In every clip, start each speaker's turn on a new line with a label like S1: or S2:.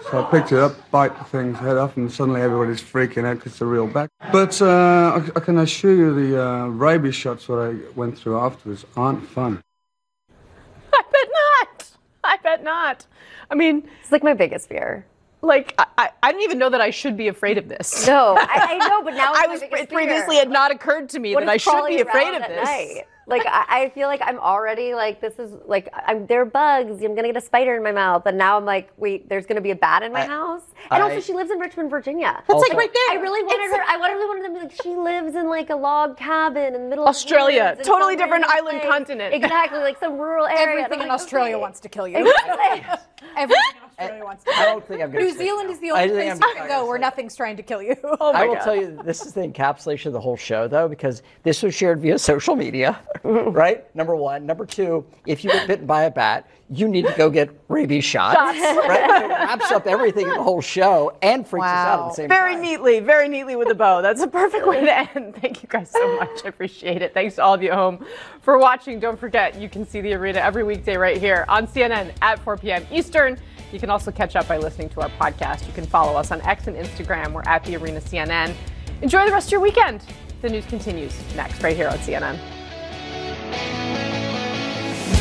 S1: So I picked it up, bite the thing's head off, and suddenly everybody's freaking out because it's a real bat. But I can assure you the rabies shots that I went through afterwards aren't fun.
S2: I bet not. I bet not. I mean,
S3: it's like my biggest fear.
S2: Like, I didn't even know that I should be afraid of this.
S3: No, I know, but now
S2: previously had not occurred to me that I should be afraid of this.
S3: Night? Like, I feel like I'm already, like, this is, like, there are bugs, I'm going to get a spider in my mouth, and now I'm like, wait, there's going to be a bat in my house? And also, she lives in Richmond, Virginia.
S2: That's like right there.
S3: I really wanted them to be like, she lives in, like, a log cabin in the middle
S2: Australia,
S3: of Australia.
S2: Totally different island continent.
S3: Exactly, like some rural area.
S4: Everything in Australia wants to kill you.
S3: Exactly.
S4: Everything in Australia wants to kill you.
S5: I don't think I'm going to
S4: New Zealand is the only place you can go where nothing's trying to kill you.
S2: Oh my
S5: I will
S2: God.
S5: tell you, this is the encapsulation of the whole show, though, because this was shared via social media, right? Number one. Number two, if you get bitten by a bat, you need to go get rabies shots. Right? So it wraps up everything in the whole show and freaks us out at the same
S2: Very
S5: time.
S2: very neatly with a bow. That's a perfect way to end. Thank you guys so much. I appreciate it. Thanks to all of you at home for watching. Don't forget, you can see the arena every weekday right here on CNN at 4 p.m. Eastern. You can also catch up by listening to our podcast. You can follow us on X and Instagram. We're at The Arena CNN. Enjoy the rest of your weekend. The news continues next right here on CNN.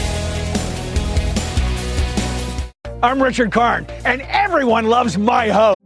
S6: I'm Richard Karn, and everyone loves my host.